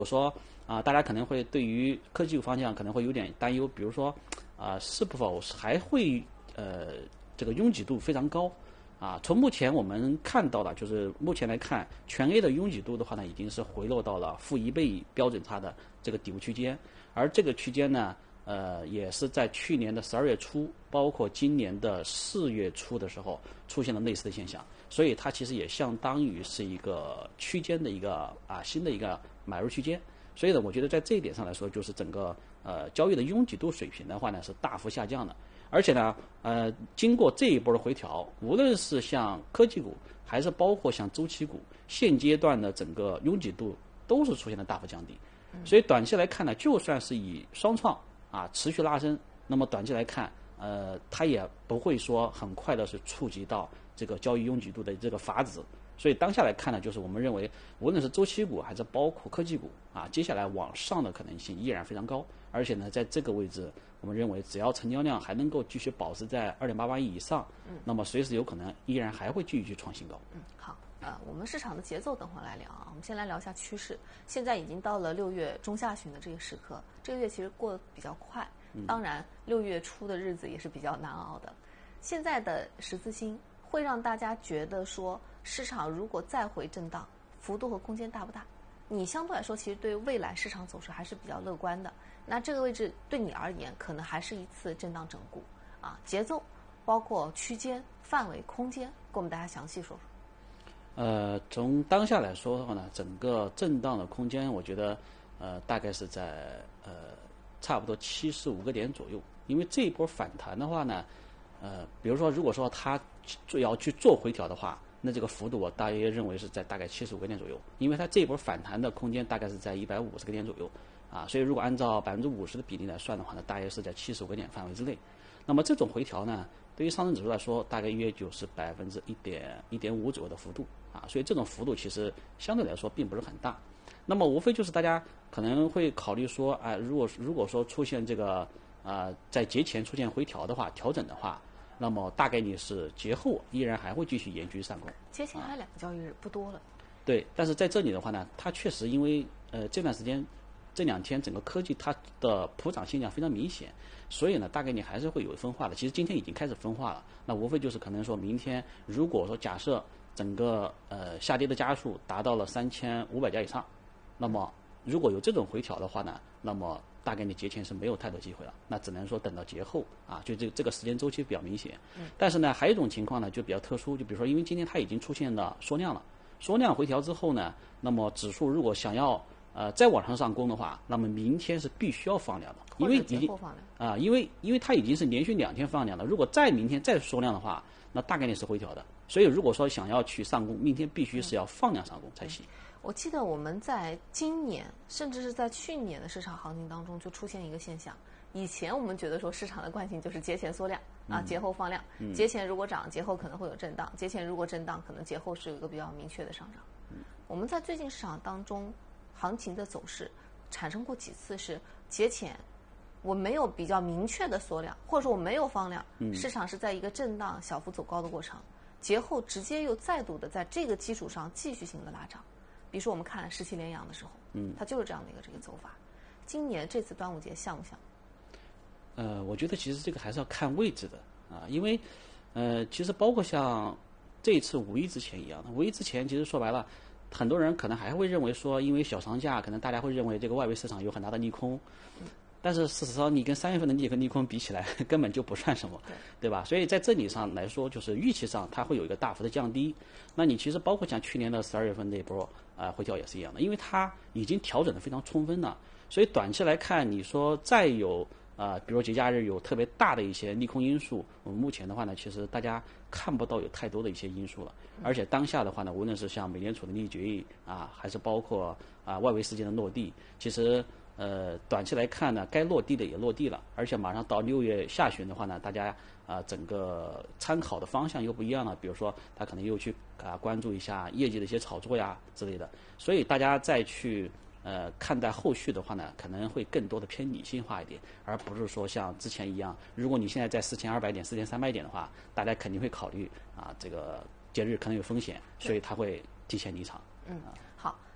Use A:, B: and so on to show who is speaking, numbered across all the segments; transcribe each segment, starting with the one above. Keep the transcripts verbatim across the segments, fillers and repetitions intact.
A: 我说啊、大家可能会对于科技股方向可能会有点担忧，比如说啊、是否还会呃这个拥挤度非常高啊？从目前我们看到的，就是目前来看，全 A 的拥挤度的话呢，已经是回落到了负一倍标准差的这个底部区间，而这个区间呢，呃，也是在去年的十二月初，包括今年的四月初的时候出现了类似的现象，所以它其实也相当于是一个区间的一个啊新的一个买入区间。所以呢，我觉得在这一点上来说，就是整个呃交易的拥挤度水平的话呢是大幅下降的，而且呢，呃，经过这一波的回调，无论是像科技股，还是包括像周期股，现阶段的整个拥挤度都是出现了大幅降低。所以短期来看呢，就算是以双创啊持续拉升，那么短期来看，呃，它也不会说很快的是触及到这个交易拥挤度的这个阀值。所以当下来看呢，就是我们认为，无论是周期股还是包括科技股啊，接下来往上的可能性依然非常高。而且呢，在这个位置，我们认为只要成交量还能够继续保持在二点八八亿以上，嗯，那么随时有可能依然还会继续去创新高。
B: 嗯，好。呃，我们市场的节奏等会儿来聊啊。我们先来聊一下趋势。现在已经到了六月中下旬的这个时刻，这个月其实过得比较快。当然，六月初的日子也是比较难熬的。现在的十字星会让大家觉得说，市场如果再回震荡，幅度和空间大不大？你相对来说，其实对未来市场走势还是比较乐观的。那这个位置对你而言，可能还是一次震荡整固啊。节奏，包括区间、范围、空间，给我们大家详细说说。
A: 呃，从当下来说的话呢，整个震荡的空间，我觉得呃大概是在呃差不多七十五个点左右。因为这一波反弹的话呢，呃，比如说如果说它要去做回调的话，那这个幅度我大约认为是在大概七十五个点左右。因为它这一波反弹的空间大概是在一百五十个点左右啊，所以如果按照百分之五十的比例来算的话呢，大约是在七十五个点范围之内。那么这种回调呢，对于上证指数来说，大概约就是百分之一点一点五左右的幅度啊，所以这种幅度其实相对来说并不是很大。那么无非就是大家可能会考虑说，哎、呃，如果如果说出现这个啊、呃，在节前出现回调的话，调整的话，那么大概率是节后依然还会继续延续上攻。
B: 节前还两个交易日，不多了。
A: 对，但是在这里的话呢，它确实因为呃这段时间。这两天整个科技它的普涨现象非常明显，所以呢，大概率还是会有分化的。其实今天已经开始分化了，那无非就是可能说明天，如果说假设整个呃下跌的家数达到了三千五百家以上，那么如果有这种回调的话呢，那么大概率节前是没有太多机会了，那只能说等到节后啊，就这这个时间周期比较明显。但是呢，还有一种情况呢，就比较特殊，就比如说因为今天它已经出现了缩量了，缩量回调之后呢，那么指数如果想要呃，再往上上攻的话，那么明天是必须要放量的，因为已经啊、呃，因为因为它已经是连续两天放量了。如果再明天再缩量的话，那大概率是回调的。所以如果说想要去上攻，明天必须是要放量上攻才行。
B: 嗯、我记得我们在今年，甚至是在去年的市场行情当中，就出现一个现象。以前我们觉得说市场的惯性就是节前缩量啊，节后放量。嗯、节前如果涨，节后可能会有震荡；节前如果震荡，可能节后是有一个比较明确的上涨。嗯、我们在最近市场当中。行情的走势产生过几次是节前我没有比较明确的缩量，或者说我没有放量，嗯、市场是在一个震荡小幅走高的过程，节后直接又再度的在这个基础上继续性的拉涨。比如说我们看十七连阳的时候，嗯，它就是这样的一个这个走法。今年这次端午节像不像？
A: 呃，我觉得其实这个还是要看位置的啊，因为呃，其实包括像这一次五一之前一样的，五一之前其实说白了。很多人可能还会认为说，因为小长假，可能大家会认为这个外围市场有很大的利空，但是事实上，你跟三月份的利和利空比起来，根本就不算什么，对吧？所以在这里上来说，就是预期上它会有一个大幅的降低。那你其实包括像去年的十二月份那波啊、呃、回调也是一样的，因为它已经调整的非常充分了，所以短期来看，你说再有。啊、呃，比如节假日有特别大的一些利空因素，我们目前的话呢，其实大家看不到有太多的一些因素了。而且当下的话呢，无论是像美联储的利率决议啊，还是包括啊、呃、外围事件的落地，其实呃短期来看呢，该落地的也落地了，而且马上到六月下旬的话呢，大家啊、呃、整个参考的方向又不一样了。比如说，他可能又去啊、呃、关注一下业绩的一些炒作呀之类的，所以大家再去。呃，看待后续的话呢，可能会更多的偏理性化一点，而不是说像之前一样，如果你现在在四千二百点、四千三百点的话，大家肯定会考虑啊，这个节日可能有风险，所以他会提前离场。
B: 嗯，好，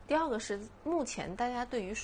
B: 第二个是目前大家对于